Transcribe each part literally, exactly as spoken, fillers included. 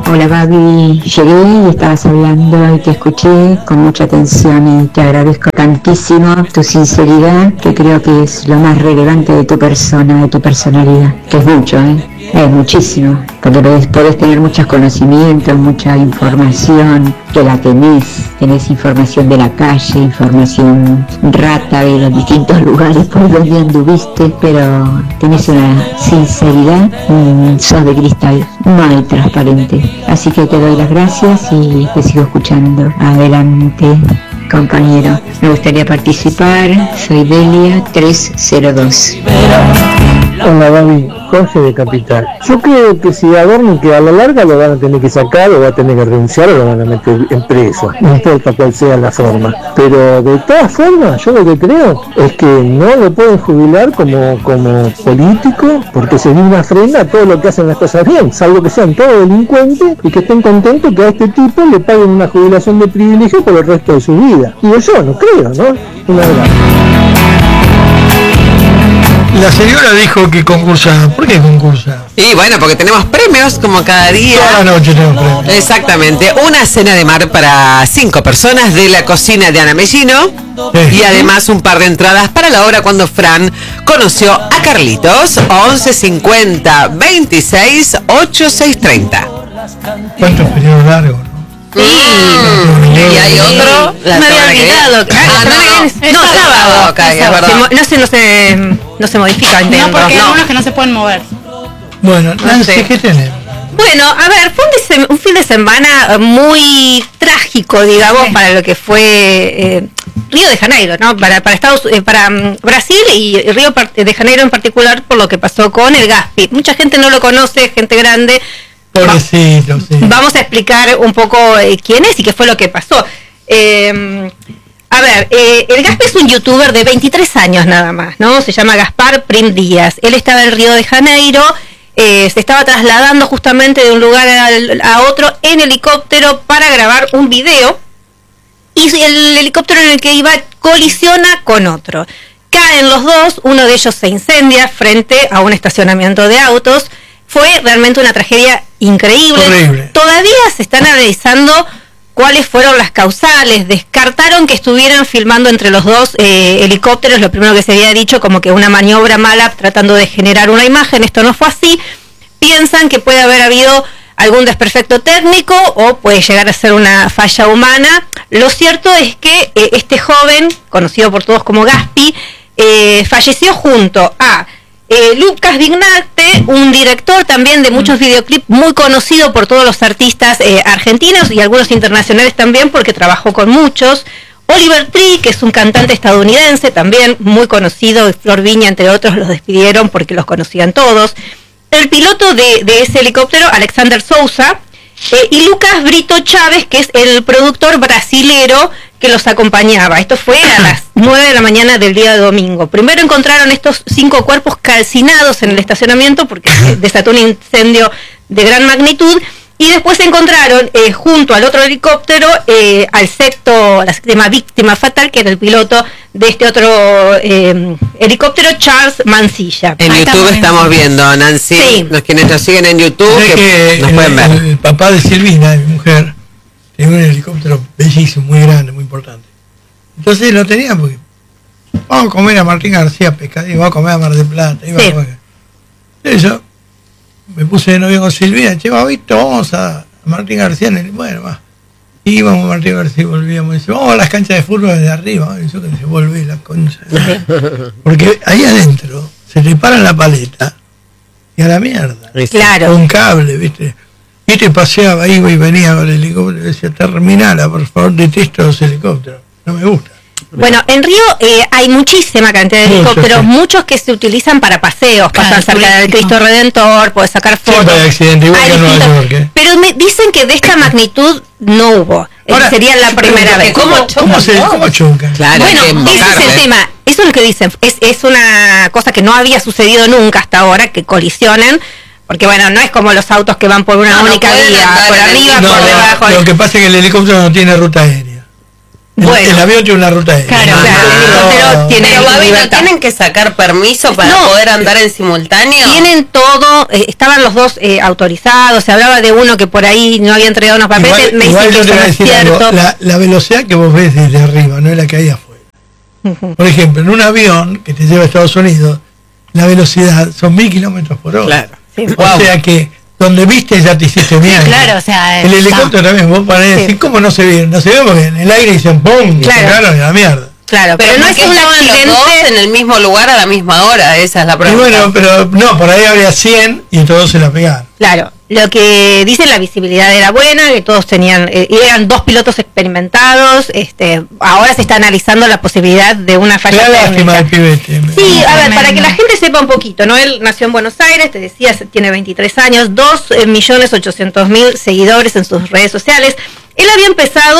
Hola Babi, llegué y estabas hablando y te escuché con mucha atención y te agradezco tantísimo tu sinceridad, que creo que es lo más relevante de tu persona, de tu personalidad, que es mucho, ¿eh? Es muchísimo, porque podés, podés tener muchos conocimientos, mucha información, que la tenés, tenés información de la calle, información rata de los distintos lugares por donde anduviste, pero tenés una sinceridad, mmm, sos de cristal, muy transparente. Así que te doy las gracias y te sigo escuchando. Adelante, compañero. Me gustaría participar. Soy Delia tres cero dos. Hola Babi, Jorge de Capital. Yo creo que si Adorni, que a la larga lo van a tener que sacar, o va a tener que renunciar, o lo van a meter en preso, no importa cuál sea la forma. Pero de todas formas, yo lo que creo es que no lo pueden jubilar como, como político, porque sería una frena a todo lo que hacen las cosas bien, salvo que sean todos delincuentes y que estén contentos que a este tipo le paguen una jubilación de privilegio por el resto de su vida. Digo yo, no creo, ¿no? Una verdad. La señora dijo que concursa. ¿Por qué concursa? Y bueno, porque tenemos premios como cada día. Toda la noche tenemos premios. Exactamente. Una cena de mar para cinco personas de la cocina de Ana Mellino. Sí. Y además un par de entradas para la hora cuando Fran conoció a Carlitos. once cincuenta veintiséis ochenta y seis treinta. ¿Cuántos periodos largos? Sí. Mm. Y hay otro. La me había olvidado. Ah, no, no, no, no, sábado. Okay, es verdad. No se, no se, no se modifica. No, porque hay algunos que no se pueden mover. Bueno, Nancy, ¿qué tenemos? Bueno, a ver, fue un, de, un fin de semana muy trágico, digamos, sí, para lo que fue eh, Río de Janeiro, ¿no? Para para Estados, eh, para um, Brasil y Río de Janeiro en particular, por lo que pasó con el Gaspi. Mucha gente no lo conoce, gente grande. Pobrecito, sí. Vamos a explicar un poco eh, quién es y qué fue lo que pasó. Eh, a ver, eh, el Gaspi es un youtuber de veintitrés años nada más, ¿no? Se llama Gaspar Prim Díaz. Él estaba en Río de Janeiro, eh, se estaba trasladando justamente de un lugar a, a otro en helicóptero para grabar un video, y el helicóptero en el que iba colisiona con otro. Caen los dos, uno de ellos se incendia frente a un estacionamiento de autos. Fue realmente una tragedia increíble. Horrible. Todavía se están analizando cuáles fueron las causales. Descartaron que estuvieran filmando entre los dos eh, helicópteros, lo primero que se había dicho, como que una maniobra mala tratando de generar una imagen. Esto no fue así. Piensan que puede haber habido algún desperfecto técnico o puede llegar a ser una falla humana. Lo cierto es que eh, este joven, conocido por todos como Gaspi, eh, falleció junto a Eh, Lucas Vignate, un director también de muchos videoclips, muy conocido por todos los artistas eh, argentinos y algunos internacionales también, porque trabajó con muchos. Oliver Tree, que es un cantante estadounidense, también muy conocido, Flor Viña, entre otros, los despidieron porque los conocían todos. El piloto de, de ese helicóptero, Alexander Souza, eh, y Lucas Brito Chávez, que es el productor brasilero que los acompañaba. Esto fue a las nueve de la mañana del día de domingo. Primero encontraron estos cinco cuerpos calcinados en el estacionamiento porque desató un incendio de gran magnitud, y después encontraron eh, junto al otro helicóptero eh, al sexto, la séptima víctima fatal, que era el piloto de este otro eh, helicóptero, Charles Mancilla. En Ahí YouTube estamos, estamos viendo, Nancy, sí. Los quienes nos siguen en YouTube, que que nos el, pueden ver. El papá de Silvina, mi mujer, tenía un helicóptero bellísimo, muy grande, muy importante. Entonces lo tenía porque vamos a comer a Martín García pescadillo, vamos a comer a Mar del Plata, iba sí. a comer. Entonces yo me puse de novio con Silvina, che, Babito, vamos a Martín García, en el, bueno, va. Y íbamos a Martín García y volvíamos, y dice, vamos a las canchas de fútbol desde arriba, y yo que se volví la concha. Porque ahí adentro se le paran la paleta y a la mierda. Claro. Con cable, viste. Y te paseaba, iba y venía con el helicóptero y decía, terminala, por favor, detesto los helicópteros, no me gusta. Bueno, en Río eh, hay muchísima cantidad de helicópteros, sí, sí. Muchos que se utilizan para paseos, claro, pasan cerca del Cristo Redentor, puedes sacar fotos. Siempre hay accidente, igual hay que Nueva York, ¿eh? Pero me dicen que de esta magnitud no hubo. Ahora, sería la primera vez. ¿Cómo, ¿Cómo, ¿cómo se cómo chocan? Claro, bueno, ese es el tema. Eso es lo que dicen. Es, es una cosa que no había sucedido nunca hasta ahora, que colisionen. Porque bueno, no es como los autos que van por una no, única no vía, por arriba, no, por debajo. Lo que pasa es que el helicóptero no tiene ruta aérea. El, Bueno. el avión tiene una ruta aérea. Claro, claro, el helicóptero tiene Pero Babi, ¿no libertad. tienen que sacar permiso para No. poder andar en simultáneo? Tienen todo, eh, estaban los dos eh, autorizados, se hablaba de uno que por ahí no había entregado unos papeles, Igual, me igual dicen yo que te eso voy no a es decir algo, cierto. la, la velocidad que vos ves desde arriba no es la que hay afuera. Ujú. Por ejemplo, en un avión que te lleva a Estados Unidos, la velocidad son mil kilómetros por hora. Claro. Sí. O sea que donde viste ya te hiciste mierda. Claro, o sea, El helicóptero también, vos para Sí. decir, ¿cómo no se ve? No se ve porque en el aire dicen ¡pum! Y Claro. se cagaron y la mierda. Claro, pero, Pero no no es es un estaban los dos accidente. en el mismo lugar a la misma hora, esa es la Y pregunta. bueno, pero no, por ahí habría cien y todos se la pegaron. Claro, lo que dicen la visibilidad era buena, que todos tenían, eh, eran dos pilotos experimentados, este, ahora se está analizando la posibilidad de una Me falla da lástima técnica. del pibete. Sí, a ver, Tremendo. para que la gente sepa un poquito, ¿no? Él nació en Buenos Aires, te decía, se- tiene veintitrés años, dos millones ochocientos mil seguidores en sus redes sociales. Él había empezado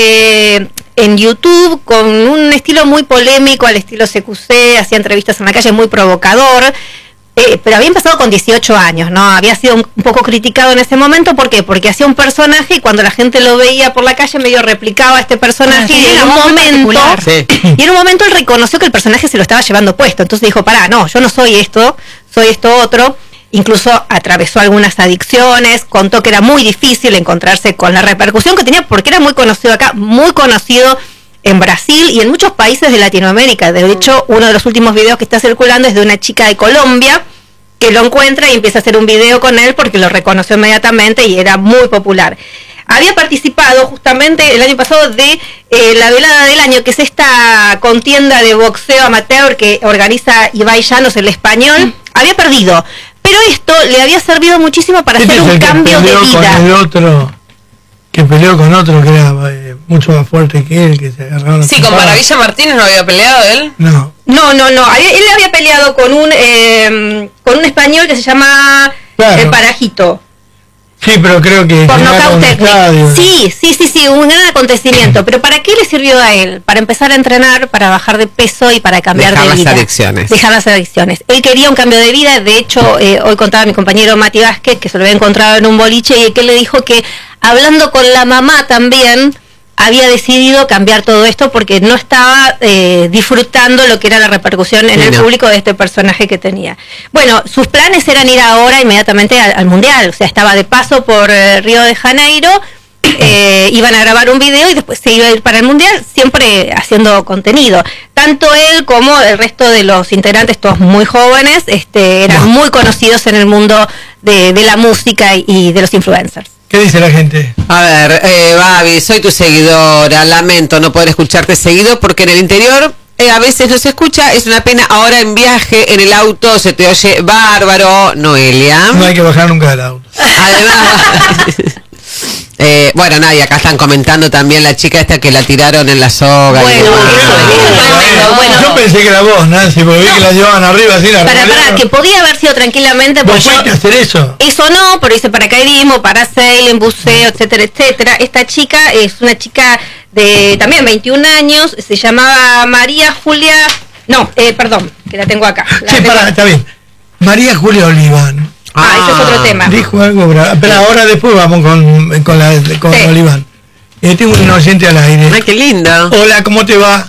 eh, en YouTube con un estilo muy polémico, al estilo C Q C, hacía entrevistas en la calle, muy provocador. Eh, pero había empezado con dieciocho años, ¿no? Había sido un, un poco criticado en ese momento, ¿por qué? Porque hacía un personaje y cuando la gente lo veía por la calle medio replicaba a este personaje Ah, sí, y en era un muy momento particular. Sí. y en un momento él reconoció que el personaje se lo estaba llevando puesto, entonces dijo, pará, no, yo no soy esto, soy esto otro. Incluso atravesó algunas adicciones, contó que era muy difícil encontrarse con la repercusión que tenía porque era muy conocido acá, muy conocido en Brasil y en muchos países de Latinoamérica. De hecho, uno de los últimos videos que está circulando es de una chica de Colombia que lo encuentra y empieza a hacer un video con él porque lo reconoció inmediatamente y era muy popular. Había participado justamente el año pasado de eh, la velada del año, que es esta contienda de boxeo amateur que organiza Ibai Llanos, el español. Había perdido, pero esto le había servido muchísimo para Este hacer es el un que cambio de peleó vida. con el otro, que peleó con otro que era eh, mucho más fuerte que él, que se agarraron a Sí, con trompadas. Maravilla Martínez no había peleado él. No, No, no, no. Había- él había peleado con un eh, con un español que se llama Claro. eh, Parajito. sí, pero creo que Por llegaron a nocaut un estadio. técnico. Sí, sí, sí, sí, un gran acontecimiento. Pero ¿para qué le sirvió a él? Para empezar a entrenar, para bajar de peso y para cambiar Dejar de las vida. adicciones. Dejar las adicciones. Él quería un cambio de vida. De hecho, eh, hoy contaba mi compañero Mati Vázquez que se lo había encontrado en un boliche y que él le dijo que hablando con la mamá también había decidido cambiar todo esto porque no estaba eh, disfrutando lo que era la repercusión en Sí, el no. público de este personaje que tenía. Bueno, sus planes eran ir ahora inmediatamente al, al Mundial, o sea, estaba de paso por eh, Río de Janeiro, eh, iban a grabar un video y después se iba a ir para el Mundial, siempre haciendo contenido. Tanto él como el resto de los integrantes, todos muy jóvenes, este, eran muy conocidos en el mundo de, de la música y, y de los influencers. ¿Qué dice la gente? A ver, eh, Babi, soy tu seguidora, lamento no poder escucharte seguido porque en el interior eh, a veces no se escucha, es una pena, ahora en viaje, en el auto, se te oye bárbaro, Noelia. No hay que bajar nunca del auto. Además, eh, bueno, nadie, acá están comentando también la chica esta que la tiraron en la soga. y Bueno, demás. eso, eso tremendo, bueno. Yo pensé que era vos, Nancy, porque vi que la llevaban arriba así, la Para, para, revolearon. que podía haber sido tranquilamente ¿Vos porque fuiste a hacer eso? eso no, pero hice paracaidismo, parasailing, buceo, etcétera, etcétera. Esta chica es una chica de también veintiún años, se llamaba María Julia, no, eh, perdón, que la tengo acá. La Sí, tengo- pará, está bien. María Julia Oliván. Ah, eso es otro tema. Dijo algo bravo. Pero ahora después vamos con, con, la, con Sí. Oliván. Eh, tengo un oyente al aire. Ay, qué lindo. Hola, ¿cómo te va?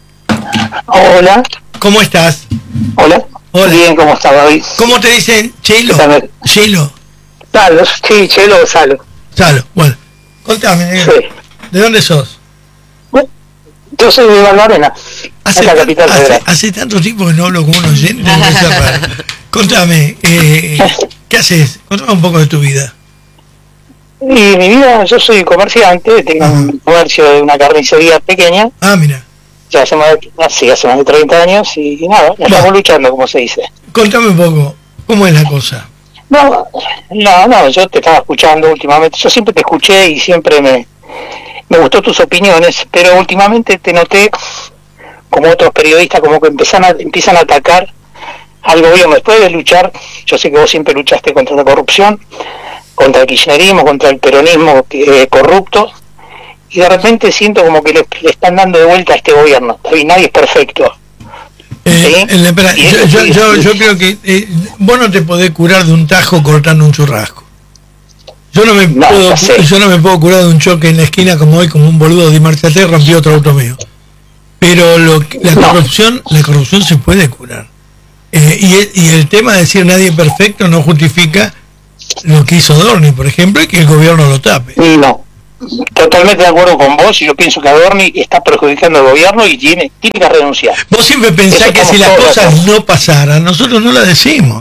Hola, ¿Cómo estás? hola. Hola. Bien, ¿cómo está, David? ¿Cómo te dicen? Chelo. ¿Qué tal? Chelo. Salo, sí, Chelo o Salo. Salo. Bueno, contame, negro. Sí. ¿De dónde sos? Bueno, yo soy de Valvarena, Hace, acá tan- capital hace, federal. hace tanto tiempo que no hablo con un oyente. que me hace raro. Contame, eh, ¿qué haces? Contame un poco de tu vida. Y mi vida, yo soy comerciante, tengo un comercio de una carnicería pequeña, Ah, mira. ya hace más de, sí, hace más de treinta años y, y nada, ya Bueno. estamos luchando, como se dice. Contame un poco, ¿cómo es la cosa? No, no, no, yo te estaba escuchando últimamente, yo siempre te escuché y siempre me, me gustó tus opiniones, pero últimamente te noté como otros periodistas como que empiezan a, empiezan a atacar al gobierno. Después de luchar, yo sé que vos siempre luchaste contra la corrupción, contra el kirchnerismo, contra el peronismo eh, corrupto, y de repente siento como que le, le están dando de vuelta a este gobierno. Y nadie es perfecto. Eh, Sí. el- espera, Y yo, eso yo, sí, yo, sí. yo creo que eh, vos no te podés curar de un tajo cortando un churrasco. Yo no, me No, puedo, ya sé. yo no me puedo curar de un choque en la esquina como hoy, como un boludo de marcha atrás rompió otro auto mío. Pero lo, que- la No. corrupción, la corrupción se puede curar. Eh, y, el, y el tema de decir nadie perfecto no justifica lo que hizo Dorni, por ejemplo, y que el gobierno lo tape. No, totalmente de acuerdo con vos, y yo pienso que Adorni está perjudicando al gobierno y tiene, tiene que renunciar. Vos siempre pensás Eso que si estamos las todos de cosas acuerdo. no pasaran, nosotros no las decimos.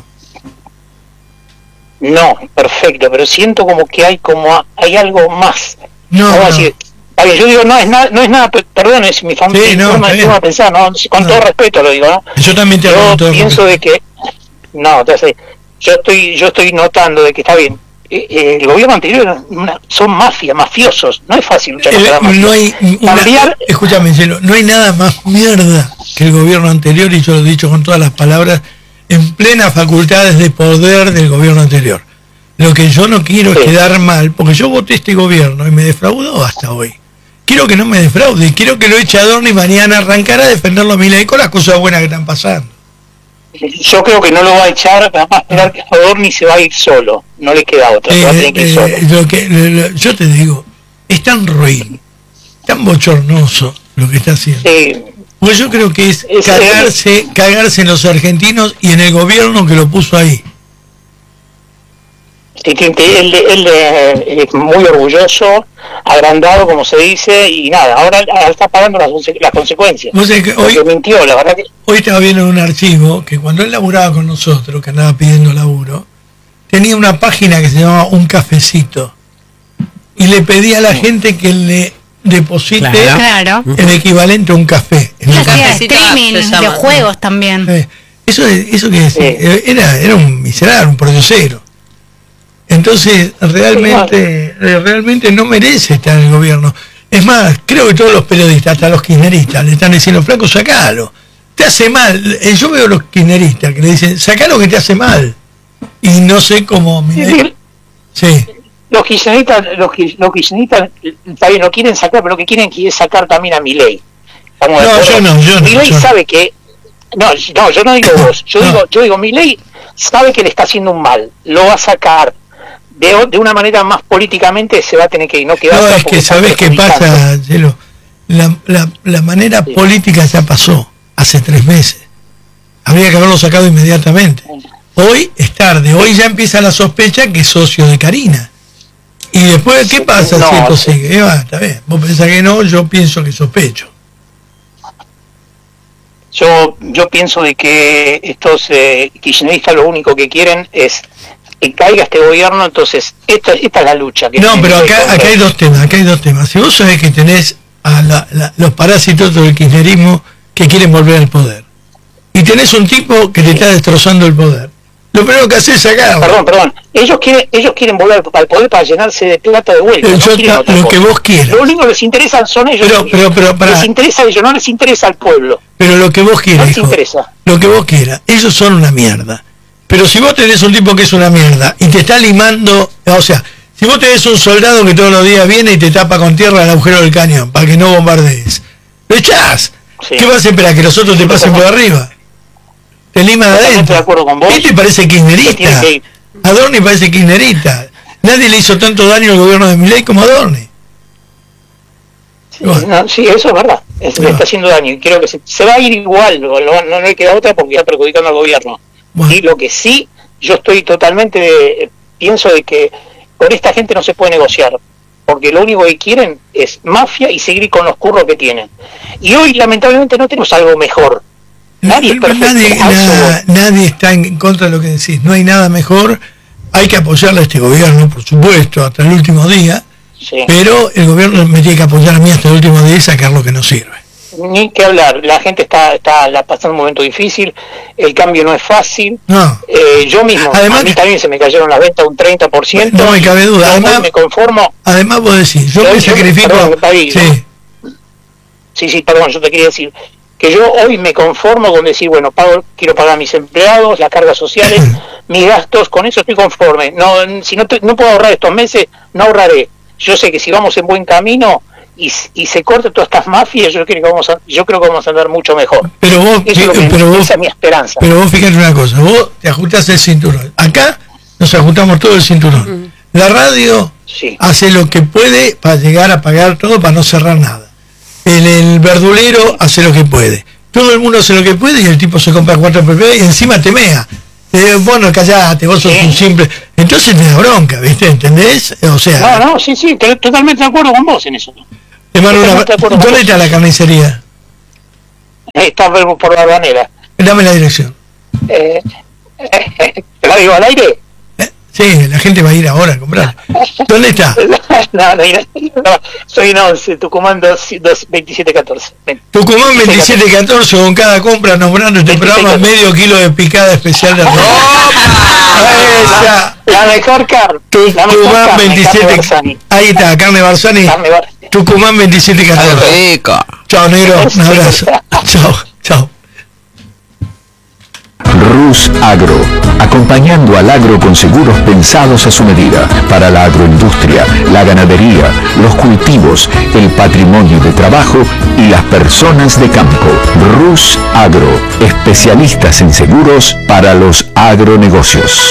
No, perfecto, pero siento como que hay como a- hay algo más. No, Vamos a no. decir, a ver, yo digo, no es nada, no es nada, pe- perdón, es mi familia, Sí, no, forma, está bien. forma de pensar, ¿no? Con No. todo respeto lo digo, ¿no? Yo también te hablo Yo con todo pienso respeto. de que, no, te hace- yo estoy, yo estoy notando de que está bien. Eh, eh, el gobierno anterior era una- son mafias, mafiosos, no es fácil luchar El- contra la mafia. no hay una- Cambiar, escúchame, Cielo, no hay nada más mierda que el gobierno anterior, y yo lo he dicho con todas las palabras, en plenas facultades de poder del gobierno anterior. Lo que yo no quiero Sí. es quedar mal, porque yo voté este gobierno y me defraudó hasta hoy. Quiero que no me defraude, quiero que lo eche a Adorno y mañana arrancar a defenderlo a Milei con las cosas buenas que están pasando. yo creo que no lo va a echar, va a esperar que Adorni se va a ir solo, no le queda otra, se va a Eh, tener que ir eh, solo. lo que, lo- lo- yo te digo, es tan ruin, tan bochornoso lo que está haciendo. Sí, Pues yo creo que es Es- cagarse, cagarse en los argentinos y en el gobierno que lo puso ahí. sí, que- que él, él, eh, es muy orgulloso, agrandado, como se dice, y nada, ahora ahora está pagando las, conse- las consecuencias. Vos sabés que hoy, Porque mintió, la verdad que... hoy estaba viendo en un archivo que cuando él laburaba con nosotros, que andaba pidiendo laburo, tenía una página que se llamaba Un Cafecito. Y le pedía a la gente que le deposite Claro. Claro. el equivalente a un café. En Y un hacía café. cafecito streaming se llama. de juegos también. Eh, Eso, es- eso que Sí. era, era un miserable, un producero. Entonces, realmente, eh, realmente no merece estar en el gobierno. Es más, creo que todos los periodistas, hasta los kirchneristas, le están diciendo, flaco, sacalo. Te hace mal. Eh, Yo veo a los kirchneristas que le dicen, sacalo que te hace mal. Y no sé cómo... Sí, Milei- sí, Sí, los kirchneristas, los, kir- los kirchneristas, eh, está bien, lo quieren sacar, pero lo que quieren es sacar también a Milei. Estamos de No, acuerdo. yo no, yo no, Milei yo no. sabe que... No, no, yo no digo vos, yo No. digo, yo digo, Milei sabe que le está haciendo un mal, lo va a sacar. De, o- de una manera más políticamente se va a tener que ir, no queda no, otra es porque que está sabés qué perjudicando. pasa, Cielo. La, la, la manera Sí. política ya pasó hace tres meses. Habría que haberlo sacado inmediatamente. Hoy es tarde, hoy ya empieza la sospecha que es socio de Karina. Y después, ¿qué pasa No, si esto sí. sigue? Eh, va, está bien. Vos pensás que no, yo pienso que sospecho. Yo, yo pienso de que estos eh, kirchneristas lo único que quieren es que caiga este gobierno, entonces esta, esta es la lucha. Que No, tienen pero que acá, hacer. acá hay dos temas, acá hay dos temas. Si vos sabés que tenés a la- la- los parásitos del kirchnerismo que quieren volver al poder, y tenés un tipo que te está destrozando el poder, lo primero que haces es sacarlo. Perdón, perdón. Ellos quieren, ellos quieren volver al poder para llenarse de plata de vuelta. Eh, no yo quieren ta- otra lo que cosa. vos quieras. Lo único que les interesa son ellos. Pero- pero- pero, pará. les interesa a ellos, no les interesa al pueblo. Pero lo que vos No quieras, les hijo, interesa. lo que vos quieras, ellos son una mierda. Pero si vos tenés un tipo que es una mierda y te está limando, o sea, si vos tenés un soldado que todos los días viene y te tapa con tierra el agujero del cañón para que no bombardees, lo echás. Sí. ¿Qué vas a esperar? ¿Que los otros te pasen por arriba? Te liman Totalmente adentro. de acuerdo con vos. Este parece Se tiene kirchnerista. que ir. Adorni parece kirchnerista. Nadie le hizo tanto daño al gobierno de Milei como Adorni. Sí, Bueno. no, sí, eso es verdad. Es- le Bueno. está haciendo daño y creo que se, se va a ir igual. lo- lo- no le queda otra porque está perjudicando al gobierno. Bueno. Y lo que sí, yo estoy totalmente, eh, pienso de que con esta gente no se puede negociar, porque lo único que quieren es mafia y seguir con los curros que tienen. Y hoy lamentablemente no tenemos algo mejor. Nadie es perfecto. Nadie, A eso nada- voy. nadie está en contra de lo que decís. No hay nada mejor. Hay que apoyarle a este gobierno, por supuesto, hasta el último día. Sí. Pero el gobierno me tiene que apoyar a mí hasta el último día y sacar lo que no sirve. Ni que hablar, la gente está, está la pasando un momento difícil, el cambio no es fácil. No, Eh, yo mismo, Además a mí que- también se me cayeron las ventas un treinta por ciento. no me cabe duda. Yo Además, me conformo. además vos decís, yo Yo- me yo- sacrifico. perdón, David, Sí, Sí, sí, perdón, yo te quería decir que yo hoy me conformo con decir, bueno, pago, quiero pagar a mis empleados, las cargas sociales, mis gastos, con eso estoy conforme. No, si no, te- no puedo ahorrar estos meses, no ahorraré. Yo sé que si vamos en buen camino y, s- y se cortan todas estas mafias, yo creo que vamos a, yo creo que vamos a andar mucho mejor. pero vos, Eso es lo que- pero vos, esa es mi esperanza. pero vos fíjate una cosa. Vos te ajustás el cinturón. Acá nos ajustamos todo el cinturón. La radio Sí. hace lo que puede para llegar a pagar todo, para no cerrar nada. El, el verdulero hace lo que puede. Todo el mundo hace lo que puede y el tipo se compra cuatro P P y encima te mea. Eh, bueno, callate, vos sos Sí. un simple. Entonces te da bronca, ¿viste? ¿Entendés? O sea, No, no, sí, sí, estoy totalmente de acuerdo con vos en eso. te mando una- totalmente de acuerdo con ¿dónde vos. está la carnicería? Está por por Barbanera. Dame la dirección. Eh, ¿Te la digo al aire? ¿Eh? Sí, la gente va a ir ahora a comprar. ¿Dónde está? No, no, no, soy en once, Tucumán dos, dos, veintisiete catorce. Ven. Tucumán veintisiete catorce, con cada compra nombrando este programa medio kilo de picada especial de arroz. Esa. La mejor carne. La mejor Tucumán carne, veintisiete. carne Barzani. Ahí está, carne Barzani. Carne Bar- Tucumán veintisiete catorce. Rico. Chao, negro. Un abrazo. Chao, chao. Rus Agro, acompañando al agro con seguros pensados a su medida, para la agroindustria, la ganadería, los cultivos, el patrimonio de trabajo y las personas de campo. Rus Agro, especialistas en seguros para los agronegocios.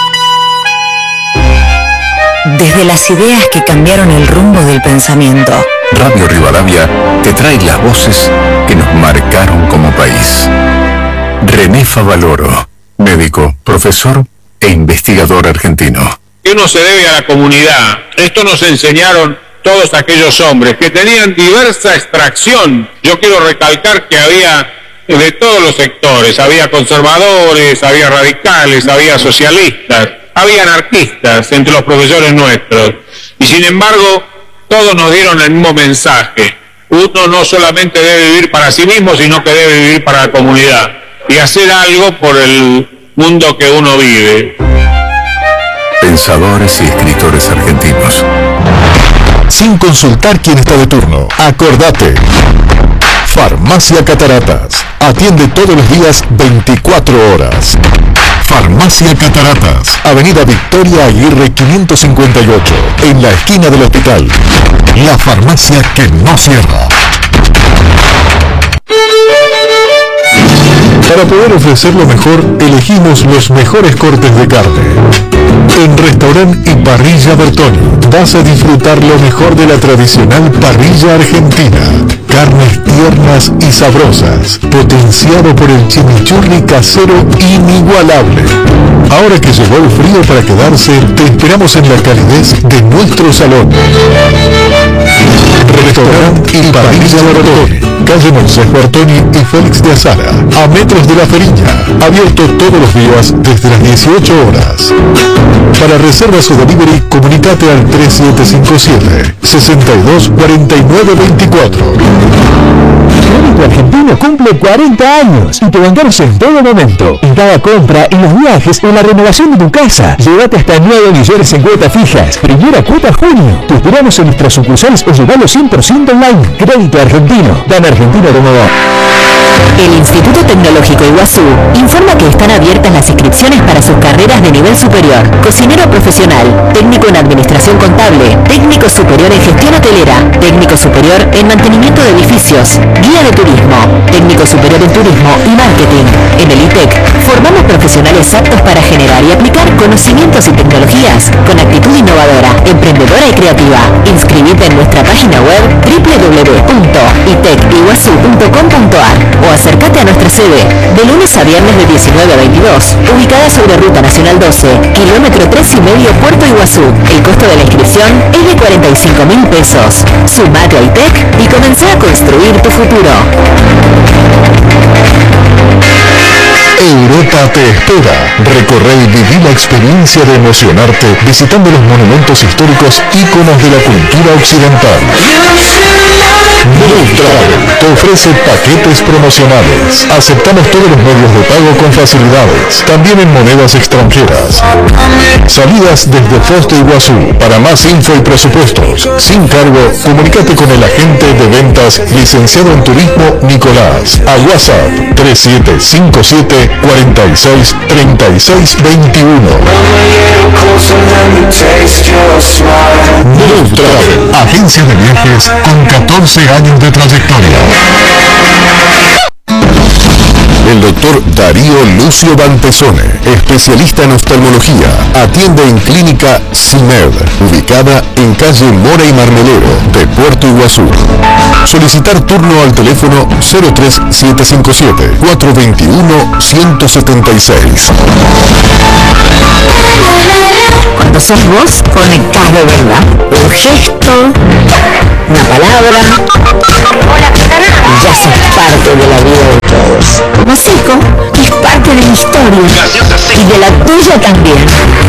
Desde las ideas que cambiaron el rumbo del pensamiento. Radio Rivadavia te trae las voces que nos marcaron como país. René Favaloro, médico, profesor e investigador argentino. Que uno se debe a la comunidad. Esto nos enseñaron todos aquellos hombres que tenían diversa extracción. Yo quiero recalcar que había de todos los sectores, había conservadores, había radicales, había socialistas, había anarquistas entre los profesores nuestros. Y sin embargo, todos nos dieron el mismo mensaje. Uno no solamente debe vivir para sí mismo, sino que debe vivir para la comunidad y hacer algo por el mundo que uno vive. Pensadores y escritores argentinos. Sin consultar quién está de turno. Acordate. Farmacia Cataratas. Atiende todos los días veinticuatro horas. Farmacia Cataratas. Avenida Victoria Aguirre quinientos cincuenta y ocho. En la esquina del hospital. La farmacia que no cierra. Para poder ofrecer lo mejor, elegimos los mejores cortes de carne. En Restaurante y Parrilla Bertoni vas a disfrutar lo mejor de la tradicional parrilla argentina. Carnes tiernas y sabrosas, potenciado por el chimichurri casero inigualable. Ahora que llegó el frío para quedarse, te esperamos en la calidez de nuestro salón. Restaurante y Parrilla Bertoni, calle Moisés Bertoni y Félix de Azara, a metros de la Feriña, abierto todos los días desde las dieciocho horas. Para reservas o delivery, comunicate al tres siete cinco siete, seis dos cuatro nueve dos cuatro. Crédito Argentino cumple cuarenta años y te bancamos en todo momento. En cada compra, en los viajes o en la renovación de tu casa. Llévate hasta nueve millones en cuotas fijas. Primera cuota junio. Te esperamos en nuestras sucursales o llevalo cien por ciento online. Crédito Argentino. Dan Argentino como vos. El Instituto Tecnológico Iguazú informa que están abiertas las inscripciones para sus carreras de nivel superior. Cocinero profesional, técnico en administración contable, técnico superior en gestión hotelera, técnico superior en mantenimiento de edificios, guía de turismo, técnico superior en turismo y marketing. En el I T E C formamos profesionales aptos para generar y aplicar conocimientos y tecnologías con actitud innovadora, emprendedora y creativa. Inscribite en nuestra página web doble u doble u doble u punto i tec iguazú punto com punto a r o acércate a nuestra sede de lunes a viernes de diecinueve a veintidós, ubicada sobre Ruta Nacional doce, kilómetro tres y medio, Puerto Iguazú. El costo de la inscripción es de cuarenta y cinco mil pesos. Sumate a I T E C y comenzá a construir tu futuro. Europa te espera. Recorre y viví la experiencia de emocionarte visitando los monumentos históricos íconos de la cultura occidental. Blue Travel te ofrece paquetes promocionales. Aceptamos todos los medios de pago con facilidades, también en monedas extranjeras. Salidas desde Foz de Iguazú. Para más info y presupuestos, sin cargo, comunícate con el agente de ventas licenciado en turismo Nicolás a WhatsApp tres siete cinco siete, cuatro seis, tres seis dos uno. Blue Travel, agencia de viajes con catorce años de trayectoria. El doctor Darío Lucio Bantesone, especialista en oftalmología, atiende en Clínica CIMED, ubicada en calle Mora y Marmelero de Puerto Iguazú. Solicitar turno al teléfono cero tres siete cinco siete, cuatro dos uno, uno siete seis. Cuando sos vos, conectás de verdad. Un gesto, una palabra, ya sos parte de la vida de todos. Como Zico, que es parte de mi historia y de la tuya también.